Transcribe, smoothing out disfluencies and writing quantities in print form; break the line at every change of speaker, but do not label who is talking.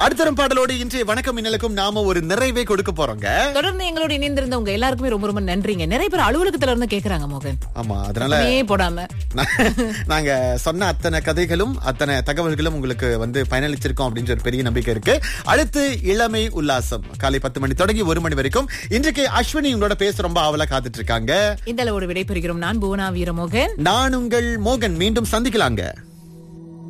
அடுத்தரும் பாடலோடு இன்றைய வணக்கம் மின்னலுக்கும் நாம ஒரு நிறைவே கொடுக்க போறோங்க.
தொடர்ந்து எங்களோட இணைந்திருந்த உங்க எல்லாருக்குமே ரொம்ப ரொம்ப நன்றிங்க. நிறைய பேர் அலுவலகத்துல இருந்து கேக்குறாங்க மோகன்.
ஆமா, அதனால
போடாம
நாங்க சொன்ன அத்தனை கதைகளும் அத்தனை தகவல்களும் உங்களுக்கு பயனளிச்சிருக்கோம் அப்படின்ற ஒரு பெரிய நம்பிக்கை இருக்கு. அடுத்து இளமை உல்லாசம் காலை 10 மணி தொடங்கி 1 மணி வரைக்கும். இன்றைக்கு அஸ்வினி உங்களோட பேச ரொம்ப ஆவலா காத்துட்டு இருக்காங்க.
இந்த அளவோடு விடைபெறுகிறோம். நான் புவனா வீரமோகன்.
நான் உங்கள் மோகன். மீண்டும் சந்திக்கலாங்க.